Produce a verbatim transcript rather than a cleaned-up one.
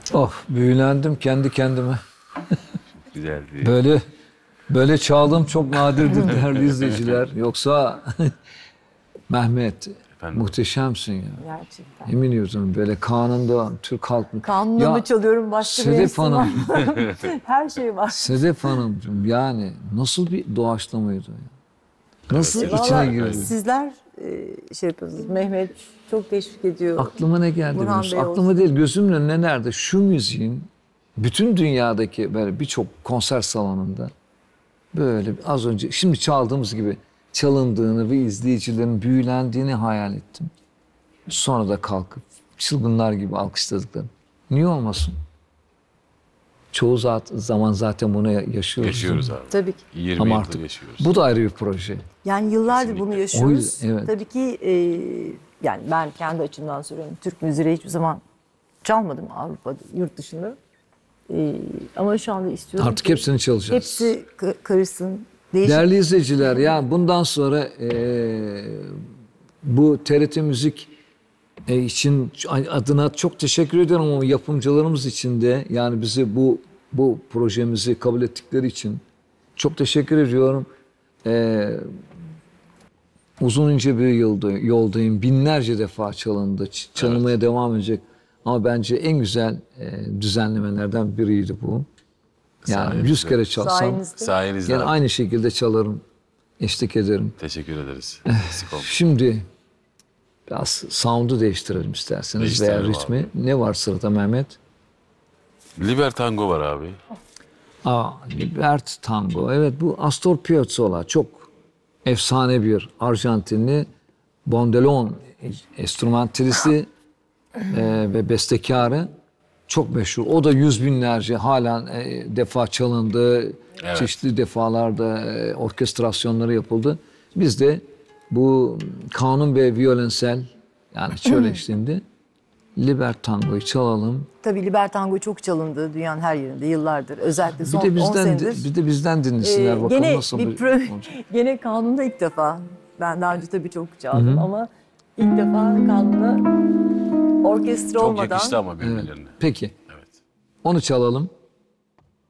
Of, büyülendim kendi kendime. Güzeldi. Böyle böyle çaldığım çok nadirdir değerli izleyiciler. Yoksa Mehmet Efendim? muhteşemsin ya. Gerçekten. Emin ediyorum böyle kanında Türk halkı. Kanunla mı çalıyorum başka bir Sedef enstrüman? Hanım, Her şey var. Sedef Hanımcığım yani nasıl bir doğaçlamaydı ya. Nasıl Evet, içine Vallahi girdi? sizler e, şey yapıyorsunuz. Mehmet çok teşvik ediyor. Aklıma ne geldi? Burhan biliyor musun? Bey Aklıma olsun. değil, gözümün önüne nerede? Şu müziğin bütün dünyadaki böyle birçok konser salonunda böyle az önce şimdi çaldığımız gibi çalındığını ve izleyicilerin büyülendiğini hayal ettim. Sonra da kalkıp çılgınlar gibi alkışladıklarını. Niye olmasın? Çoğu zat, zaman zaten bunu yaşıyoruz. Yaşıyoruz abi. Tabii ki. yirmi Ama yıldır artık yaşıyoruz. bu da ayrı bir proje. Yani yıllardır Kesinlikle. bunu yaşıyoruz. O yüzden, evet. Tabii ki e, yani ben kendi açımdan söylüyorum. Türk müziği hiçbir zaman çalmadım Avrupa'da, yurt dışında. E, ama şu anda istiyorum Artık ki hepsini çalacağız. hepsi ka- karışsın. Değişik. Değerli izleyiciler, ya bundan sonra eee, bu T R T Müzik e, için adına çok teşekkür ediyorum ama yapımcılarımız için de yani bizi bu bu projemizi kabul ettikleri için çok teşekkür ediyorum. Eee, uzun ince bir yolda, yoldayım. Binlerce defa çalındı. ç- Çalınmaya devam edecek. Ama bence en güzel e, düzenlemelerden biriydi bu. Yani Sayenizde. yüz kere çalsam Sayenizde. Sayenizde yani abi. aynı şekilde çalarım, eşlik ederim. Teşekkür ederiz. Eh, Eksik olma. Şimdi biraz sound'u değiştirelim isterseniz veya Değiştirelim ritmi. abi. Ne var sırada Mehmet? Liber Tango var abi. Aa, Libert Tango. Evet, bu Astor Piazzolla çok efsane bir Arjantinli bandoneon enstrümantalisti e, ve bestekarı. Çok meşhur. O da yüz binlerce halen e, defa çalındı. Evet. Çeşitli defalarda e, orkestrasyonları yapıldı. Biz de bu kanun ve violensel yani şöyle eşliğinde Libert Tango'yu çalalım. Tabii Libertango çok çalındı dünyanın her yerinde yıllardır. Özellikle Bir son de on bizden senedir. bir de bizden dinlesinler Ee, bakalım gene nasıl bir bir pro- olacak. gene kanunda ilk defa. Ben daha önce tabii çok çaldım ama ilk defa kanunda orkestra Çok olmadan yakıştı ama birbirlerine. Peki. Evet. Onu çalalım.